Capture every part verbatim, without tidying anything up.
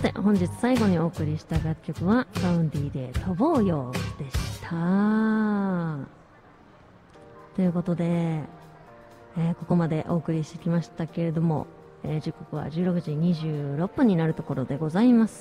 て本日最後にお送りした楽曲はバウンディで飛ぼうよでした。ということで、えー、ここまでお送りしてきましたけれども、えー、時刻はじゅうろくじにじゅうろっぷんになるところでございます。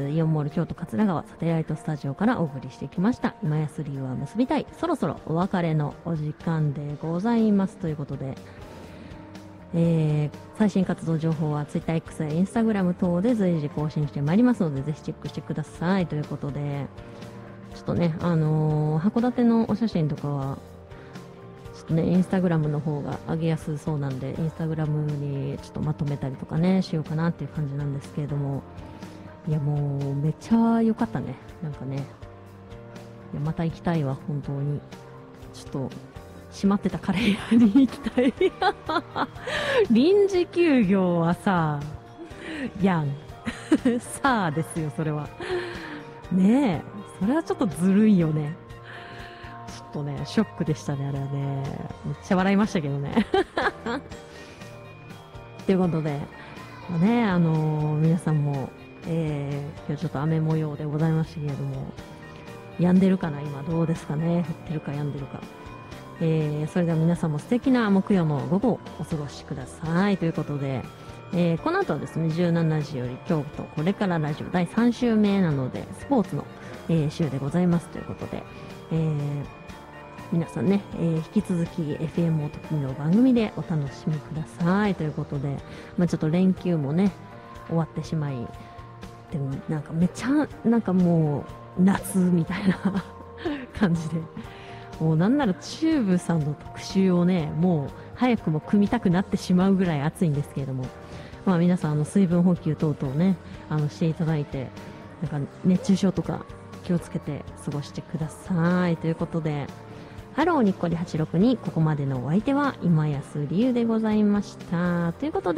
イオンモール京都桂川サテライトスタジオからお送りしてきました今やすりは結びたい、そろそろお別れのお時間でございますということで、えー、最新活動情報は TwitterX や Instagram 等で随時更新してまいりますので、ぜひチェックしてくださいということで、ちょっとね、あのー、函館のお写真とかはちょっとね、インスタグラムの方が上げやすそうなんで、インスタグラムにちょっとまとめたりとかね、しようかなっていう感じなんですけれども、いやもうめっちゃ良かったね。なんかね、いやまた行きたいわ、本当に。ちょっと、閉まってたカレー屋に行きたい。臨時休業はさ、やん。さあですよ、それは。ねえ、それはちょっとずるいよね。ちょっとね、ショックでしたね、あれはね。めっちゃ笑いましたけどね。ということで、まあ、ね、あのー、皆さんも、えー、今日ちょっと雨模様でございましたけれども、止んでるかな、今どうですかね。降ってるか止んでるか。えー、それでは皆さんも素敵な木曜の午後をお過ごしくださいということで、えー、この後はですね、じゅうしちじより京都これからラジオだいさん週目なので、スポーツの、えー、週でございますということで、えー、皆さんね、えー、引き続き エフエム おときの番組でお楽しみくださいということで、まあ、ちょっと連休もね、終わってしまい、でもなんかめっちゃ、なんかもう夏みたいな感じで、もうなんならチューブさんの特集をね、もう早くも組みたくなってしまうぐらい暑いんですけれども、まあ皆さんあの水分補給等々ね、あのしていただいて、なんか熱中症とか気をつけて過ごしてくださいということで、ハローにっこりはちろくにここまでのお相手は今安理由でございましたということで、